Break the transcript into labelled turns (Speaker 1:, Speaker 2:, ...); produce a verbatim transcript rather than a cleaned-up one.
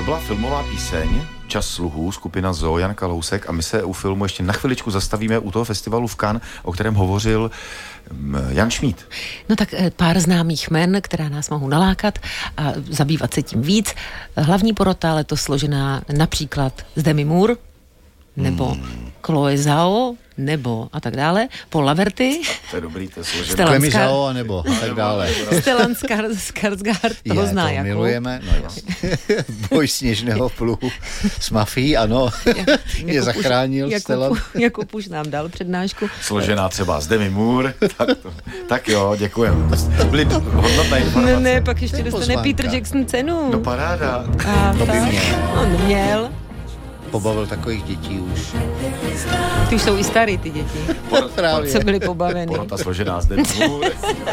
Speaker 1: byla filmová píseň Čas sluhů, skupina Zoo, Jan Kalousek, a my se u filmu ještě na chviličku zastavíme u toho festivalu v Cannes, o kterém hovořil Jan Šmíd.
Speaker 2: No tak pár známých jmen, která nás mohou nalákat a zabývat se tím víc. Hlavní porota letos složená například z Demi Moore, nebo hmm. Chloe Zhao, nebo a tak dále. Paul Laverty.
Speaker 1: To je dobrý, to je složená.
Speaker 3: Clemi Zhao, a nebo a tak dále.
Speaker 2: Stellan Skarsgård, toho zná
Speaker 3: to
Speaker 2: jako.
Speaker 3: milujeme, no jasně. Boj sněžného pluhu s mafií, ano. Mě zachránil Stellan.
Speaker 2: Jakub už nám dal přednášku.
Speaker 1: Složená třeba z Demi Moore. Tak, to, tak jo, děkujeme. Byly hodnotné informace.
Speaker 2: Ne, ne, pak ještě dostane Peter Jackson cenu.
Speaker 1: No paráda.
Speaker 2: A
Speaker 3: to by měl.
Speaker 2: On měl.
Speaker 3: Pobavil takových dětí už.
Speaker 2: Ty už jsou i starý, ty děti.
Speaker 1: Porota,
Speaker 2: co byly pobaveny.
Speaker 1: Porota složená z Demi Moore.